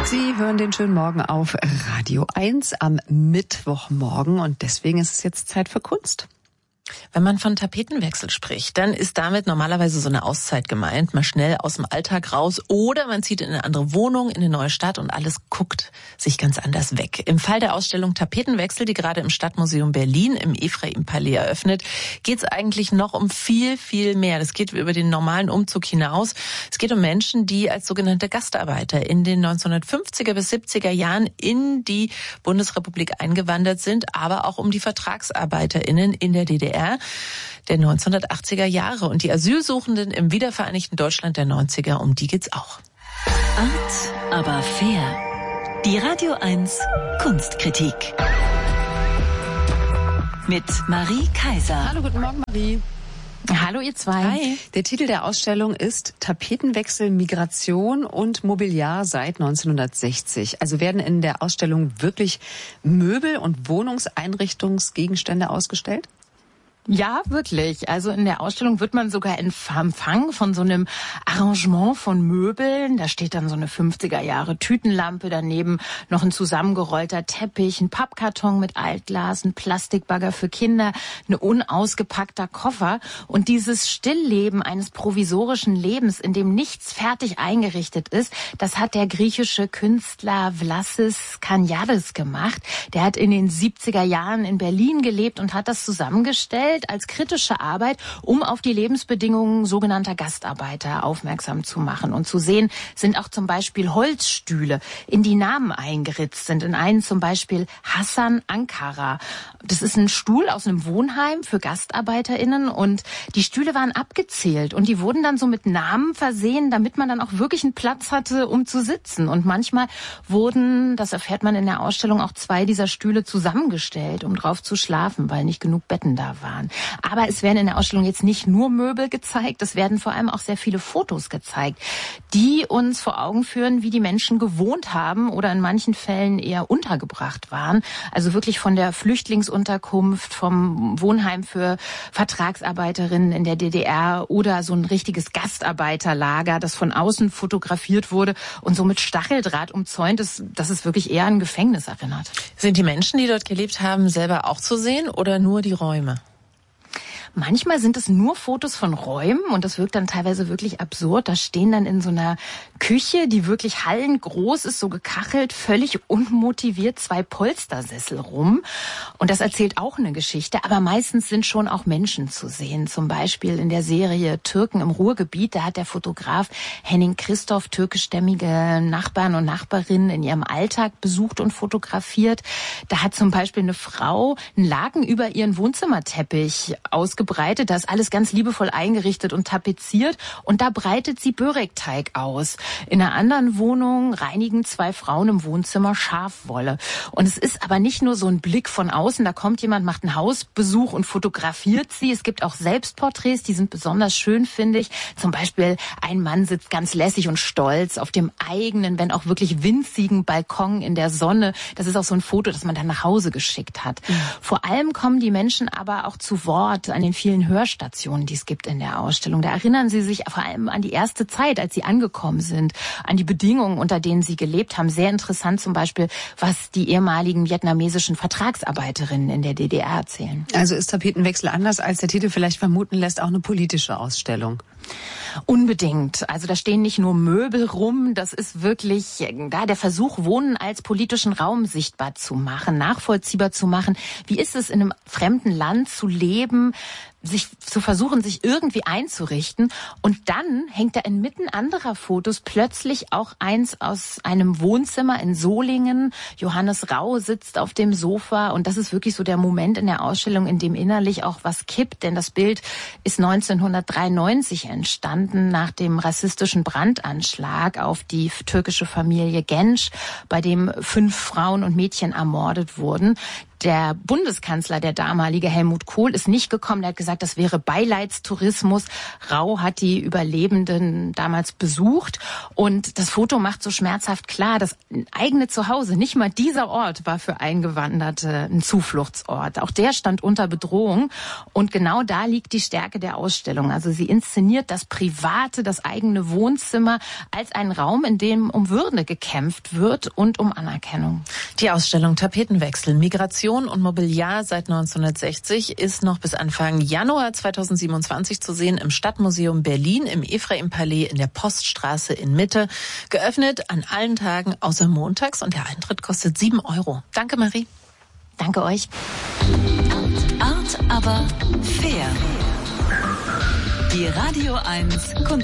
Sie hören den schönen Morgen auf Radio 1 am Mittwochmorgen und deswegen ist es jetzt Zeit für Kunst. Wenn man von Tapetenwechsel spricht, dann ist damit normalerweise so eine Auszeit gemeint, mal schnell aus dem Alltag raus oder man zieht in eine andere Wohnung, in eine neue Stadt und alles guckt sich ganz anders weg. Im Fall der Ausstellung Tapetenwechsel, die gerade im Stadtmuseum Berlin im Ephraim-Palais eröffnet, geht es eigentlich noch um viel, viel mehr. Das geht über den normalen Umzug hinaus. Es geht um Menschen, die als sogenannte Gastarbeiter in den 1950er bis 70er Jahren in die Bundesrepublik eingewandert sind, aber auch um die VertragsarbeiterInnen in der DDR der 1980er Jahre und die Asylsuchenden im wiedervereinigten Deutschland der 90er, um die geht's auch. Art, aber fair. Die Radio 1 Kunstkritik. Mit Marie Kaiser. Hallo, guten Morgen, Marie. Hallo, ihr zwei. Hi. Der Titel der Ausstellung ist Tapetenwechsel, Migration und Mobiliar seit 1960. Also werden in der Ausstellung wirklich Möbel und Wohnungseinrichtungsgegenstände ausgestellt? Ja, wirklich. Also in der Ausstellung wird man sogar empfangen von so einem Arrangement von Möbeln. Da steht dann so eine 50er Jahre Tütenlampe, daneben noch ein zusammengerollter Teppich, ein Pappkarton mit Altglas, ein Plastikbagger für Kinder, ein unausgepackter Koffer. Und dieses Stillleben eines provisorischen Lebens, in dem nichts fertig eingerichtet ist, das hat der griechische Künstler Vlasis Kaniaris gemacht. Der hat in den 70er Jahren in Berlin gelebt und hat das zusammengestellt als kritische Arbeit, um auf die Lebensbedingungen sogenannter Gastarbeiter aufmerksam zu machen. Und zu sehen sind auch zum Beispiel Holzstühle, in die Namen eingeritzt sind. In einen zum Beispiel Hassan Ankara. Das ist ein Stuhl aus einem Wohnheim für GastarbeiterInnen und die Stühle waren abgezählt und die wurden dann so mit Namen versehen, damit man dann auch wirklich einen Platz hatte, um zu sitzen. Und manchmal wurden, das erfährt man in der Ausstellung, auch 2 dieser Stühle zusammengestellt, um drauf zu schlafen, weil nicht genug Betten da waren. Aber es werden in der Ausstellung jetzt nicht nur Möbel gezeigt, es werden vor allem auch sehr viele Fotos gezeigt, die uns vor Augen führen, wie die Menschen gewohnt haben oder in manchen Fällen eher untergebracht waren. Also wirklich von der Flüchtlingsunterkunft, vom Wohnheim für Vertragsarbeiterinnen in der DDR oder so ein richtiges Gastarbeiterlager, das von außen fotografiert wurde und so mit Stacheldraht umzäunt ist, dass es wirklich eher an ein Gefängnis erinnert. Sind die Menschen, die dort gelebt haben, selber auch zu sehen oder nur die Räume? Manchmal sind es nur Fotos von Räumen und das wirkt dann teilweise wirklich absurd. Da stehen dann in so einer Küche, die wirklich hallengroß ist, so gekachelt, völlig unmotiviert 2 Polstersessel rum. Und das erzählt auch eine Geschichte, aber meistens sind schon auch Menschen zu sehen. Zum Beispiel in der Serie Türken im Ruhrgebiet, da hat der Fotograf Henning Christoph türkischstämmige Nachbarn und Nachbarinnen in ihrem Alltag besucht und fotografiert. Da hat zum Beispiel eine Frau einen Laken über ihren Wohnzimmerteppich ausgebreitet. Da ist alles ganz liebevoll eingerichtet und tapeziert und da breitet sie Börekteig aus. In einer anderen Wohnung reinigen 2 Frauen im Wohnzimmer Schafwolle. Und es ist aber nicht nur so ein Blick von außen, da kommt jemand, macht einen Hausbesuch und fotografiert sie. Es gibt auch Selbstporträts, die sind besonders schön, finde ich. Zum Beispiel ein Mann sitzt ganz lässig und stolz auf dem eigenen, wenn auch wirklich winzigen Balkon in der Sonne. Das ist auch so ein Foto, das man dann nach Hause geschickt hat. Vor allem kommen die Menschen aber auch zu Wort an den vielen Hörstationen, die es gibt in der Ausstellung. Da erinnern sie sich vor allem an die erste Zeit, als sie angekommen sind, an die Bedingungen, unter denen sie gelebt haben. Sehr interessant zum Beispiel, was die ehemaligen vietnamesischen Vertragsarbeiterinnen in der DDR erzählen. Also ist Tapetenwechsel anders, als der Titel vielleicht vermuten lässt, auch eine politische Ausstellung? Unbedingt. Also da stehen nicht nur Möbel rum, das ist wirklich da der Versuch, Wohnen als politischen Raum sichtbar zu machen, nachvollziehbar zu machen. Wie ist es, in einem fremden Land zu leben, sich zu versuchen, sich irgendwie einzurichten. Und dann hängt da inmitten anderer Fotos plötzlich auch eins aus einem Wohnzimmer in Solingen. Johannes Rau sitzt auf dem Sofa und das ist wirklich so der Moment in der Ausstellung, in dem innerlich auch was kippt, denn das Bild ist 1993 entstanden nach dem rassistischen Brandanschlag auf die türkische Familie Genç, bei dem 5 Frauen und Mädchen ermordet wurden. Der Bundeskanzler, der damalige Helmut Kohl, ist nicht gekommen. Er hat gesagt, das wäre Beileidstourismus. Rau hat die Überlebenden damals besucht. Und das Foto macht so schmerzhaft klar, das eigene Zuhause, nicht mal dieser Ort war für Eingewanderte ein Zufluchtsort. Auch der stand unter Bedrohung. Und genau da liegt die Stärke der Ausstellung. Also sie inszeniert das Private, das eigene Wohnzimmer als einen Raum, in dem um Würde gekämpft wird und um Anerkennung. Die Ausstellung Tapetenwechsel, Migration und Mobiliar seit 1960 ist noch bis Anfang Januar 2027 zu sehen im Stadtmuseum Berlin, im Ephraim-Palais in der Poststraße in Mitte. Geöffnet an allen Tagen außer montags und der Eintritt kostet 7 €. Danke, Marie. Danke euch. Art, aber fair. Die Radio 1